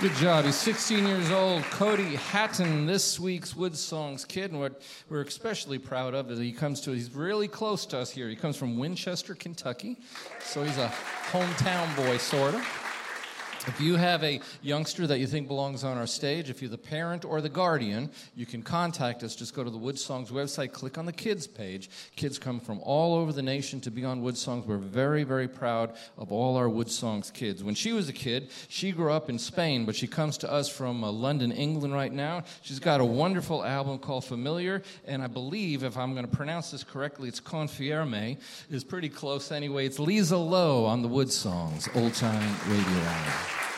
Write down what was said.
Good job. He's 16 years old. Cody Hatton, this week's Wood Songs kid. And what we're especially proud of is he's really close to us here. He comes from Winchester, Kentucky. So he's a hometown boy, sort of. If you have a youngster that you think belongs on our stage, if you're the parent or the guardian, you can contact us. Just go to the Wood Songs website, click on the kids page. Kids come from all over the nation to be on Wood Songs. We're very, very proud of all our Wood Songs kids. When she was a kid, she grew up in Spain, but she comes to us from London, England right now. She's got a wonderful album called Familiar, and I believe, if I'm going to pronounce this correctly, it's Confirme. It's pretty close anyway. It's Lisa Lowe on the Wood Songs Old Time Radio Hour.